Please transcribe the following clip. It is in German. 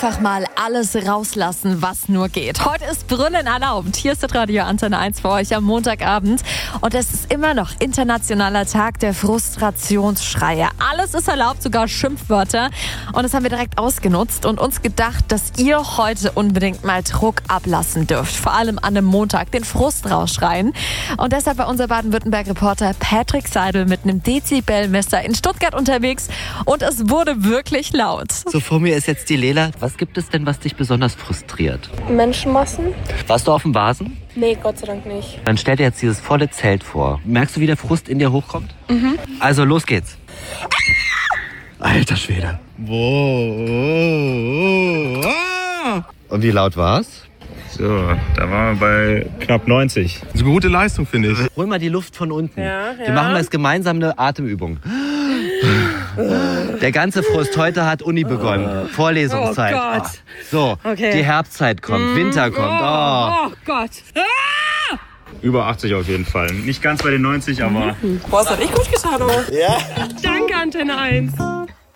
Einfach mal alles rauslassen, was nur geht. Heute ist Brüllen erlaubt. Hier ist das Radio Antenne 1 für euch am Montagabend. Und es ist immer noch internationaler Tag der Frustrationsschreie. Alles ist erlaubt, sogar Schimpfwörter. Und das haben wir direkt ausgenutzt und uns gedacht, dass ihr heute unbedingt mal Druck ablassen dürft. Vor allem an einem Montag den Frust rausschreien. Und deshalb war unser Baden-Württemberg-Reporter Patrick Seidel mit einem Dezibelmesser in Stuttgart unterwegs. Und es wurde wirklich laut. So, vor mir ist jetzt die Lela. Was gibt es denn, was dich besonders frustriert? Menschenmassen? Warst du auf dem Vasen? Nee, Gott sei Dank nicht. Dann stell dir jetzt dieses volle Zelt vor. Merkst du, wie der Frust in dir hochkommt? Mhm. Also, los geht's. Alter Schwede. Und wie laut war's? So, da waren wir bei knapp 90. Das ist eine gute Leistung, finde ich. Hol mal die Luft von unten. Ja. Wir machen jetzt gemeinsam eine Atemübung. Der ganze Frust, heute hat Uni begonnen. Vorlesungszeit. Oh Gott. So, Okay. Die Herbstzeit kommt, Winter kommt. Oh Gott. Über 80 auf jeden Fall. Nicht ganz bei den 90, aber... Boah, das hat echt gut getan, oh. Ja. Danke, Antenne 1.